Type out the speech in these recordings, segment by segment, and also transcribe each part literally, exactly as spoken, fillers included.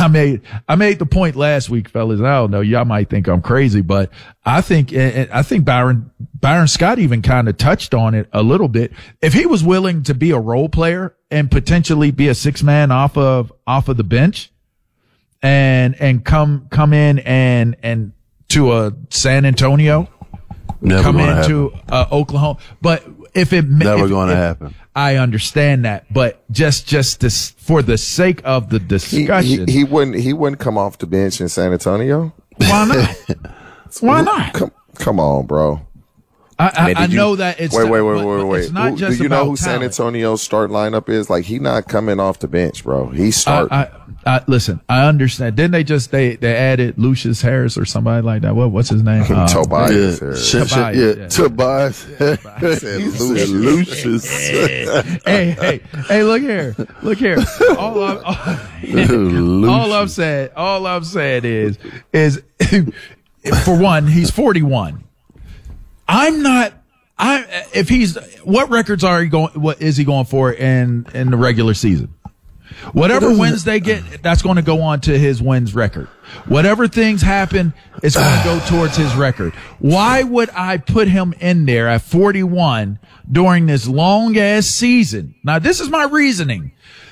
I made I made the point last week, fellas. I don't know, y'all might think I'm crazy, but I think I think Byron Byron Scott even kind of touched on it a little bit. If he was willing to be a role player and potentially be a six man off of off of the bench, and and come come in and and to a San Antonio, Never come gonna into uh, Oklahoma, but if it never if, going to if, happen. I understand that, but just just this, for the sake of the discussion, he, he, he wouldn't he wouldn't come off the bench in San Antonio. Why not? Why not? Come, come on, bro. I, I, Man, I you, know that it's wait, wait, wait, but, wait, but wait. It's not who, just do you know about who San talent. Antonio's start lineup is? Like, he not coming off the bench, bro. He's starting. I, I, I, listen, I understand. Didn't they just they they added Lucius Harris or somebody like that? What what's his name? Um, Tobias. Yeah, Harris. shit, shit, Tobias, yeah, yeah. Tobias. He said He said Lucius. hey, hey, hey! Look here, look here. All I'm, all, all I'm saying, all I'm saying is, is for one, he's forty-one. I'm not. I if he's what records are he going? What is he going for in in the regular season? Whatever wins they get, that's going to go on to his wins record. Whatever things happen, it's going to go towards his record. Why would I put him in there at forty-one during this long ass season? Now, this is my reasoning.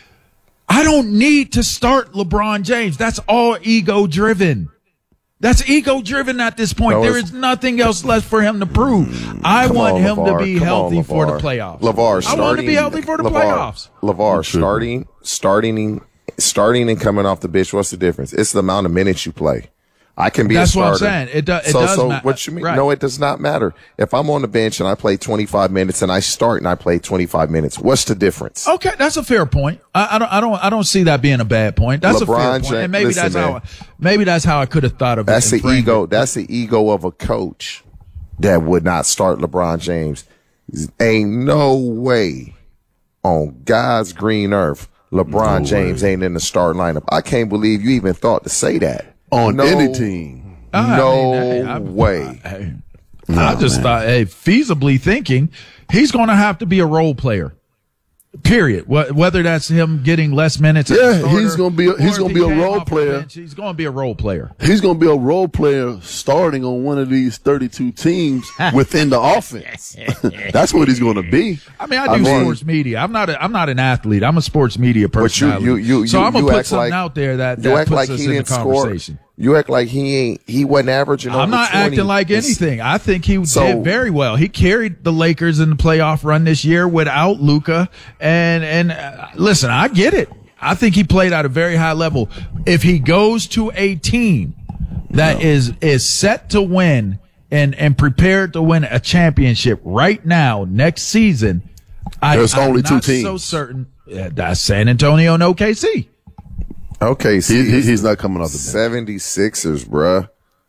I don't need to start LeBron James. That's all ego driven. That's ego driven at this point. No, there is nothing else left for him to prove. I Come want on, him LeVar. to be Come healthy on, for the LeVar. playoffs. LeVar, I want him to be healthy for the LeVar, playoffs. LeVar, starting, starting, starting and coming off the bench. What's the difference? It's the amount of minutes you play. I can be That's a what starter. I'm saying. It, do, it so, does so matter. what you mean? Right. No, it does not matter. If I'm on the bench and I play twenty-five minutes and I start and I play twenty-five minutes, what's the difference? Okay, that's a fair point. I, I don't, I don't, I don't see that being a bad point. That's LeBron a fair point, James- and maybe listen, that's man. how, I, maybe that's how I could have thought of it. That's and the framed ego. it. That's the ego of a coach that would not start LeBron James. Ain't no way on God's green earth LeBron No James way. ain't in the start lineup. I can't believe you even thought to say that On no, any team. I No mean, hey, I- way. Hey, No, I just man. thought, hey, feasibly thinking, he's going to have to be a role player. Period. Wh- Whether that's him getting less minutes, as a Yeah, starter, he's gonna be a- or he's if gonna he be a came role off the player. bench, he's going to be a role player. He's going to be a role player starting on one of these thirty-two teams within the offense. That's what he's going to be. I mean, I do sports media. I'm not. A, I'm not an athlete. I'm a sports media But you, personality. you, you, so you, I'm gonna you put act something like, out there that, you that act puts like us he in the didn't score. conversation. You act like he ain't. He wasn't averaging. I'm over not twenty. acting like It's- anything. I think he So- did very well. He carried the Lakers in the playoff run this year without Luka. And and uh, listen, I get it. I think he played at a very high level. If he goes to a team that No. is is set to win and and prepared to win a championship right now next season, I, There's I'm only two not teams. so certain. Yeah, that's San Antonio and O K C. Okay, He, see, he- he's not coming off the bench. seventy-sixers, bruh.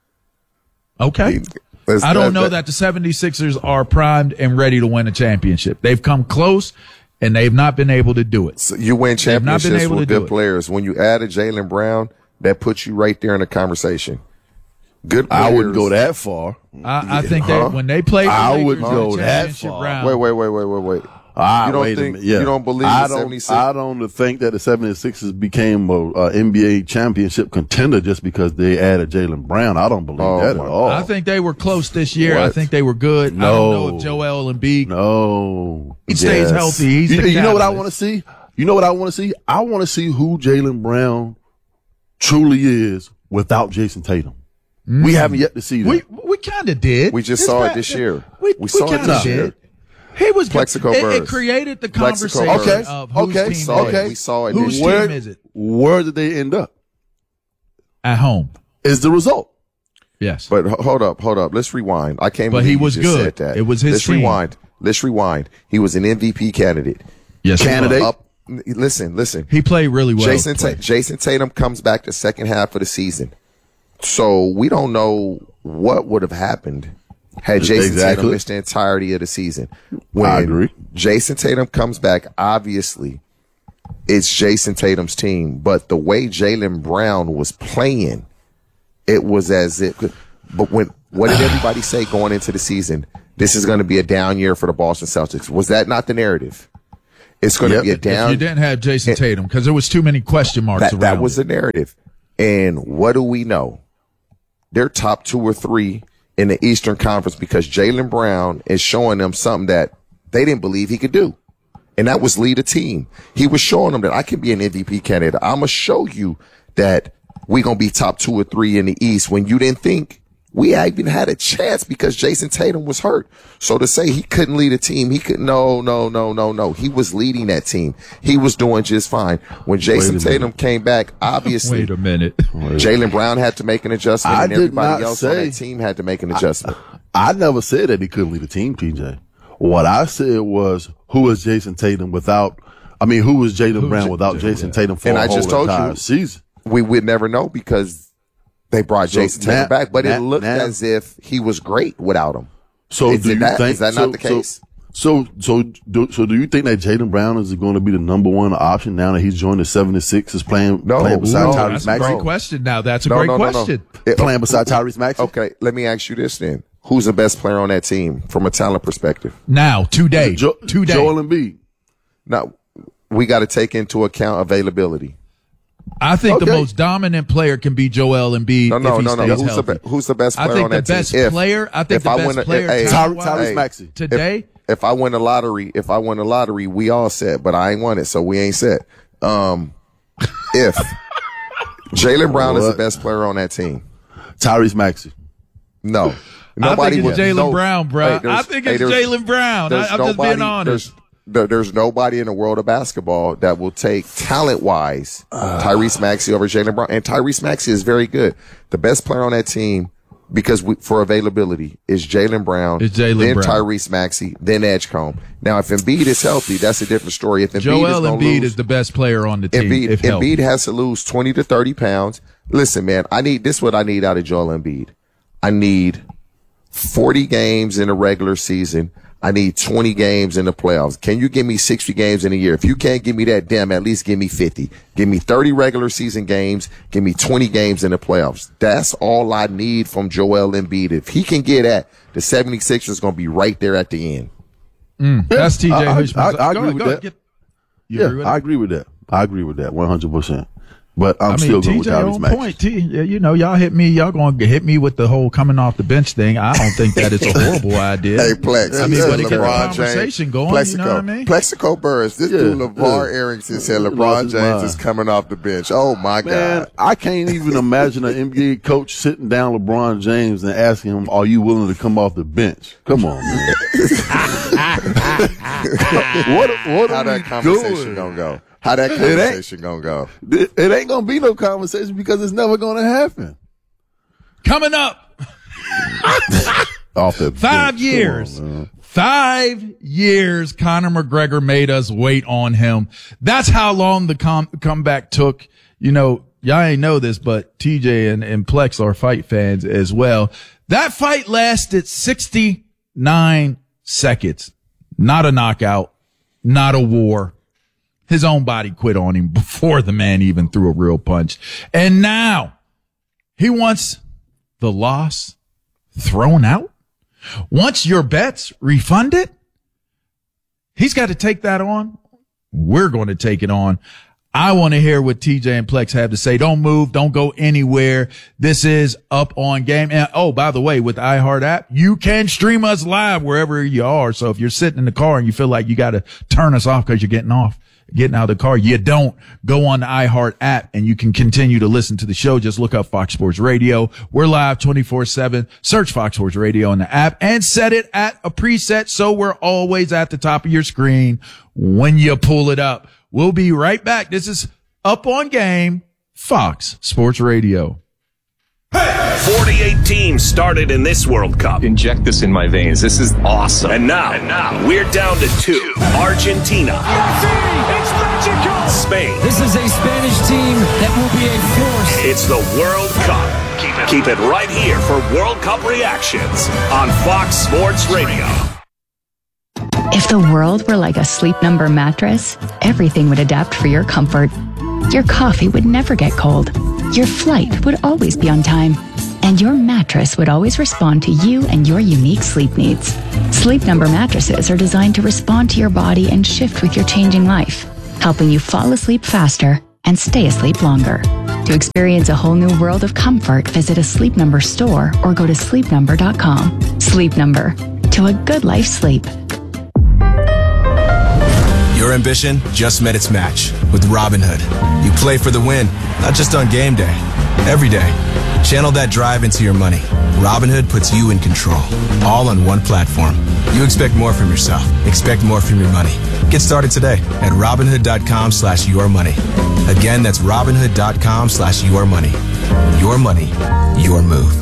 Okay. That's- I don't know that- that the seventy-sixers are primed and ready to win a championship. They've come close, and they've not been able to do it. So you win They've not been championships able with to do good it. players. When you add a Jaylen Brown, that puts you right there in the conversation. Good players. I wouldn't go that far. I, I think Huh? that when they played the I Lakers wouldn't in the go that championship far. round, Wait, wait, wait, wait, wait, wait. Ah, You don't wait a think- minute. Yeah. you don't believe I the don't, seventy-six I don't think that the seventy-sixers became a, a N B A championship contender just because they added Jaylen Brown. I don't believe Oh, that my at all. I think they were close this year. I What? think they were good. I No. don't know if Joel Embiid no. he stays Yes. healthy. He's You, the you know what I catalyst. want to see? You know what I want to see? I want to see who Jaylen Brown truly is without Jason Tatum. We haven't yet to see that. We we kind of did. We just It's saw it not- this year. We, We we saw it kinda this did. year. He was good. Plexico It, it Burrs. created the Plexico conversation Burrs. Okay, of whose okay, team We saw it it. is. We saw it Whose this team year. Where- is it? Where did they end up? At home. Is the result. Yes. But h- hold up, hold up. Let's rewind. I can't But believe he you was just good. said that. It was his Let's team. rewind. Let's rewind. He was an M V P candidate. yes. he was. Candidate. Up. Listen, listen. He played really well. Jason Ta- Jason Tatum comes back the second half of the season, so we don't know what would have happened had Jason Exactly. Tatum missed the entirety of the season. When I agree. Jason Tatum comes back, obviously, it's Jason Tatum's team. But the way Jaylen Brown was playing, it was as if. But when what did everybody say going into the season? This is going to be a down year for the Boston Celtics. Was that not the narrative? It's going Yep. to be a If down. you didn't have Jason Tatum because there was too many question marks That, around that was it. the narrative. And what do we know? They're top two or three in the Eastern Conference because Jaylen Brown is showing them something that they didn't believe he could do. And that was lead a team. He was showing them that I can be an M V P candidate. I'm going to show you that we're going to be top two or three in the East when you didn't think we even had a chance because Jason Tatum was hurt. So to say he couldn't lead a team, he could, no, no, no, no, no. He was leading that team. He was doing just fine. When Jason Tatum came back, obviously. Wait a minute. Jaylen Brown had to make an adjustment I and did everybody not else say, on that team had to make an adjustment. I, I never said that he couldn't lead a team, T J. What I said was, who is Jason Tatum without, I mean, who was Jaylen Brown without Jason Tatum for and a I whole just told entire you, season? We would never know because they brought So Jason Tatum now- back, but now- it looked now- as if he was great without him. So Is do it you that- think, is that so, not the case? So, so, so, do, so do you think that Jaylen Brown is going to be the number one option now that he's joined the seventy-sixers playing, No. playing beside No, Tyrese That's a great Maxey? question. Now that's a No, great no, no, no. question. It- Playing beside Tyrese Maxey? Okay, let me ask you this then. Who's the best player on that team from a talent perspective? Now today, Jo- today. Joel Embiid. Now, we got to take into account availability. I think the Okay. most dominant player can be Joel Embiid No, no, if he no, no. stays Who's the, healthy. be- who's the best I player think on the that best team? If- player. I think if the I best win a- player. hey, talent-wise, Tyrese hey, Maxey. today. If, if I win the lottery, if I win the lottery, we all set, but I ain't won it, so we ain't set. Um, if Jaylen Brown is the What? best player on that team, Tyrese Maxey. no. I Nobody think it's would- Jaylen no- Brown, bro. hey, there's- I think hey, it's there's- Jaylen Brown. I, there's I'm just being nobody- honest. There's, there- there's nobody in the world of basketball that will take talent wise Tyrese Maxey over Jaylen Brown. And Tyrese Maxey is very good. The best player on that team, because we, for availability, is Jaylen Brown, It's Jaylen then Brown. Tyrese Maxey, then Edgecombe. Now, if Embiid is healthy, that's a different story. If Embiid Joel is gonna Embiid lose, is the best player on the team. Embiid, if healthy. Embiid has to lose twenty to thirty pounds. Listen, man, I need this. Is what I need out of Joel Embiid. I need forty games in the regular season. I need twenty games in the playoffs. Can you give me sixty games in a year? If you can't give me that, damn, at least give me fifty. Give me thirty regular season games. Give me twenty games in the playoffs. That's all I need from Joel Embiid. If he can get that, the seventy-sixers going to be right there at the end. That's T J. I- I- Hushman. I- I Go agree ahead, with go that. ahead. Get- you Yeah, agree with I that? agree with that. I agree with that one hundred percent. But I'm I mean, still going T with J Tyrese on Maxey. point. T, yeah, you know, y'all hit me. Y'all going to hit me with the whole coming off the bench thing. I don't think that it's a horrible idea. Hey, Plex. I he mean, said but to get the LeBron conversation James- going, Plexico, you know what I mean? Plexico Burris. This Yeah, dude, LeVar yeah. Arrington, said Lost LeBron his James mind. is coming off the bench. Oh, my Man, God. I can't even imagine an N B A coach sitting down LeBron James and asking him, "Are you willing to come off the bench?" Come on, man. what? What How are that we conversation doing? gonna go? How that conversation gonna go? It, it ain't gonna be no conversation because it's never gonna happen. Coming up, Off the five bench. years. Come on, man. Five years Conor McGregor made us wait on him. That's how long the com- comeback took. You know, y'all ain't know this, but T J and, and Plex are fight fans as well. That fight lasted sixty-nine seconds. Not a knockout, not a war. His own body quit on him before the man even threw a real punch. And now he wants the loss thrown out. Once your bet's refunded, he's got to take that on. We're going to take it on. I want to hear what T J and Plex have to say. Don't move. Don't go anywhere. This is Up On Game. And oh, by the way, with the iHeart app, you can stream us live wherever you are. So if you're sitting in the car and you feel like you got to turn us off because you're getting off, getting out of the car, you don't. Go on the iHeart app and you can continue to listen to the show. Just look up Fox Sports Radio. We're live twenty-four seven. Search Fox Sports Radio in the app and set it at a preset so we're always at the top of your screen when you pull it up. We'll be right back. This is Up On Game, Fox Sports Radio. forty-eight teams started in this World Cup. Inject this in my veins. This is awesome. And now, and now we're down to two. Argentina. It's magical! Spain. This is a Spanish team that will be a force. It's the World Cup. Keep it, keep it right here for World Cup reactions on Fox Sports Radio. If the world were like a Sleep Number mattress, everything would adapt for your comfort. Your coffee would never get cold. Your flight would always be on time. And your mattress would always respond to you and your unique sleep needs. Sleep Number mattresses are designed to respond to your body and shift with your changing life, helping you fall asleep faster and stay asleep longer. To experience a whole new world of comfort, visit a Sleep Number store or go to sleep number dot com. Sleep Number. To a good life sleep. Your ambition just met its match with Robinhood. You play for the win, not just on game day, every day. Channel that drive into your money. Robinhood puts you in control, all on one platform. You expect more from yourself. Expect more from your money. Get started today at Robinhood.com slash your money. Again, that's Robinhood.com slash your money. Your money, your move.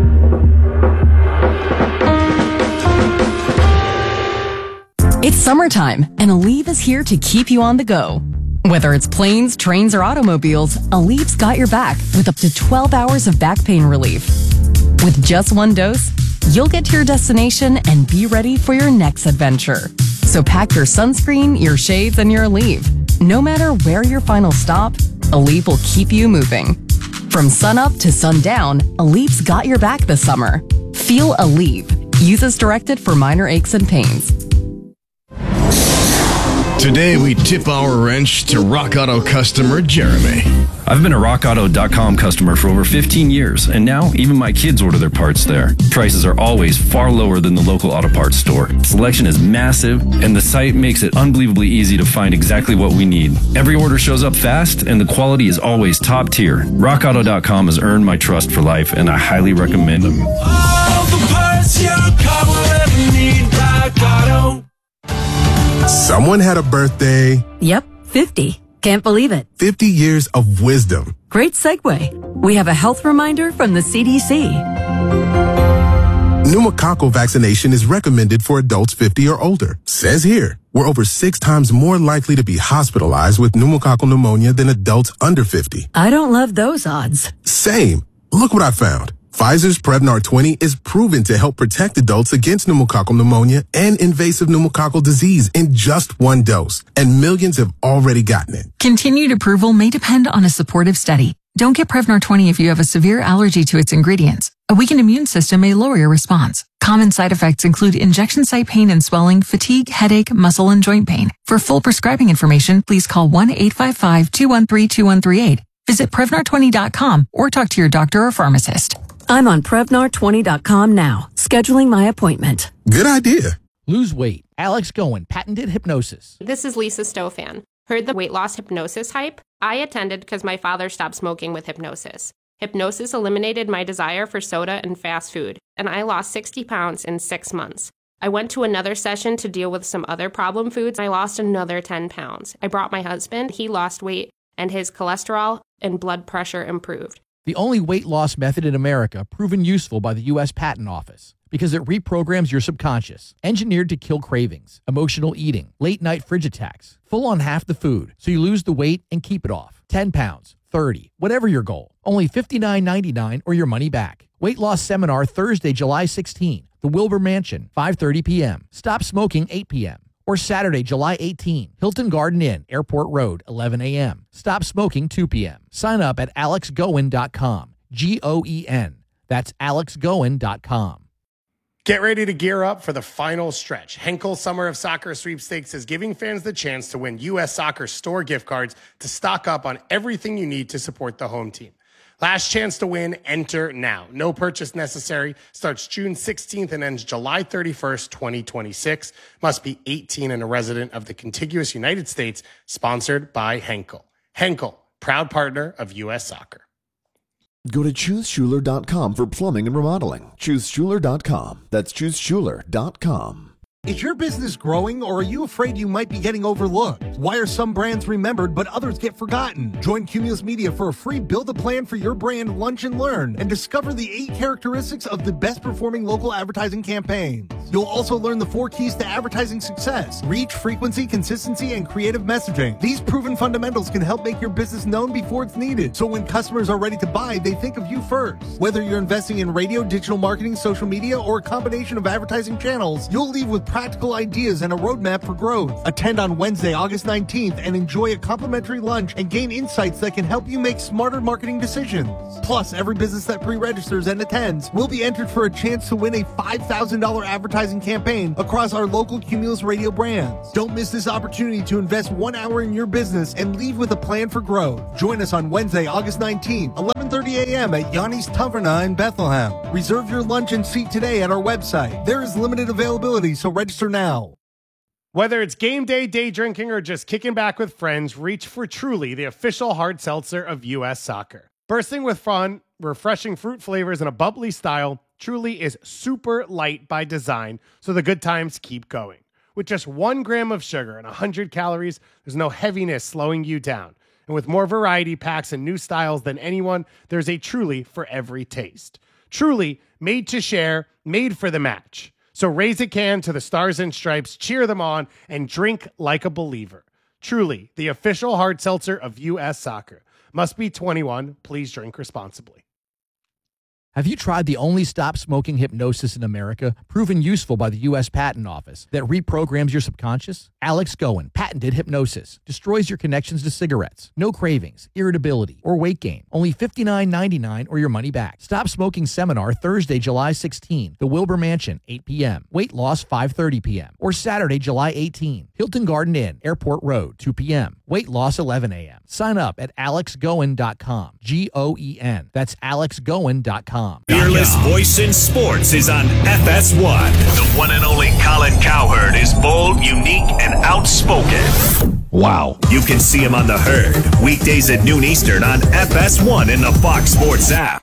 It's summertime, and Aleve is here to keep you on the go. Whether it's planes, trains, or automobiles, Aleve's got your back with up to twelve hours of back pain relief. With just one dose, you'll get to your destination and be ready for your next adventure. So pack your sunscreen, your shades, and your Aleve. No matter where your final stop, Aleve will keep you moving. From sunup to sundown, Aleve's got your back this summer. Feel Aleve. Use as directed for minor aches and pains. Today, we tip our wrench to Rock Auto customer Jeremy. I've been a rock auto dot com customer for over fifteen years, and now even my kids order their parts there. Prices are always far lower than the local auto parts store. Selection is massive, and the site makes it unbelievably easy to find exactly what we need. Every order shows up fast, and the quality is always top tier. rock auto dot com has earned my trust for life, and I highly recommend them. All the parts your car will ever need, Rock Auto. Someone had a birthday. Yep, fifty. Can't believe it. fifty years of wisdom. Great segue. We have a health reminder from the C D C. Pneumococcal vaccination is recommended for adults fifty or older. Says here, we're over six times more likely to be hospitalized with pneumococcal pneumonia than adults under fifty. I don't love those odds. Same. Look what I found. Pfizer's Prevnar twenty is proven to help protect adults against pneumococcal pneumonia and invasive pneumococcal disease in just one dose, and millions have already gotten it. Continued approval may depend on a supportive study. Don't get Prevnar twenty if you have a severe allergy to its ingredients. A weakened immune system may lower your response. Common side effects include injection site pain and swelling, fatigue, headache, muscle, and joint pain. For full prescribing information, please call one eight five five, two one three, two one three eight. Visit Prevnar twenty dot com or talk to your doctor or pharmacist. I'm on Prevnar twenty dot com now, scheduling my appointment. Good idea. Lose weight. Alex Goen, patented hypnosis. This is Lisa Stofan. Heard the weight loss hypnosis hype? I attended because my father stopped smoking with hypnosis. Hypnosis eliminated my desire for soda and fast food, and I lost sixty pounds in six months. I went to another session to deal with some other problem foods. I lost another ten pounds. I brought my husband. He lost weight, and his cholesterol and blood pressure improved. The only weight loss method in America proven useful by the U S Patent Office because it reprograms your subconscious, engineered to kill cravings, emotional eating, late night fridge attacks, full on half the food, so you lose the weight and keep it off. ten pounds, thirty, whatever your goal. Only fifty-nine ninety-nine or your money back. Weight loss seminar Thursday, July sixteenth, the Wilbur Mansion, five thirty p.m. Stop smoking, eight p.m. Or Saturday, July eighteenth, Hilton Garden Inn, Airport Road, eleven a.m. Stop smoking, two p.m. Sign up at alex goen dot com. G O E N. That's alex goen dot com. Get ready to gear up for the final stretch. Henkel Summer of Soccer Sweepstakes is giving fans the chance to win U S Soccer store gift cards to stock up on everything you need to support the home team. Last chance to win, enter now. No purchase necessary. Starts June sixteenth and ends July thirty-first, twenty twenty-six. Must be eighteen and a resident of the contiguous United States. Sponsored by Henkel. Henkel, proud partner of U S Soccer. Go to choose schuler dot com for plumbing and remodeling. choose schuler dot com. That's choose schuler dot com. Is your business growing, or are you afraid you might be getting overlooked? Why are some brands remembered but others get forgotten? Join Cumulus Media for a free Build a Plan for Your Brand Lunch and Learn and discover the eight characteristics of the best performing local advertising campaigns. You'll also learn the four keys to advertising success: reach, frequency, consistency, and creative messaging. These proven fundamentals can help make your business known before it's needed, so when customers are ready to buy, they think of you first. Whether you're investing in radio, digital marketing, social media, or a combination of advertising channels, you'll leave with practical ideas and a roadmap for growth. Attend on Wednesday, August nineteenth, and enjoy a complimentary lunch and gain insights that can help you make smarter marketing decisions. Plus, every business that pre-registers and attends will be entered for a chance to win a five thousand dollars advertising advertising campaign across our local Cumulus Radio brands. Don't miss this opportunity to invest one hour in your business and leave with a plan for growth. Join us on Wednesday, August nineteenth, eleven thirty a.m. at Yanni's Taverna in Bethlehem. Reserve your lunch and seat today at our website. There is limited availability, so register now. Whether it's game day, day drinking, or just kicking back with friends, reach for Truly, the official hard seltzer of U S Soccer. Bursting with fun, refreshing fruit flavors, and a bubbly style, Truly is super light by design, so the good times keep going. With just one gram of sugar and one hundred calories, there's no heaviness slowing you down. And with more variety packs and new styles than anyone, there's a Truly for every taste. Truly, made to share, made for the match. So raise a can to the Stars and Stripes, cheer them on, and drink like a believer. Truly, the official hard seltzer of U S Soccer. Must be twenty-one. Please drink responsibly. Have you tried the only stop smoking hypnosis in America, proven useful by the U S Patent Office, that reprograms your subconscious? Alex Goen, patented hypnosis, destroys your connections to cigarettes. No cravings, irritability, or weight gain. Only fifty-nine ninety-nine or your money back. Stop Smoking Seminar, Thursday, July sixteenth, the Wilbur Mansion, eight p.m. Weight loss, five thirty p.m. Or Saturday, July eighteenth, Hilton Garden Inn, Airport Road, two p.m. Weight loss, eleven a.m. Sign up at alex goen dot com. G O E N. That's alex goen dot com. Fearless voice in sports is on F S one. The one and only Colin Cowherd is bold, unique, and outspoken. Wow. You can see him on The Herd, weekdays at noon Eastern on F S one in the Fox Sports app.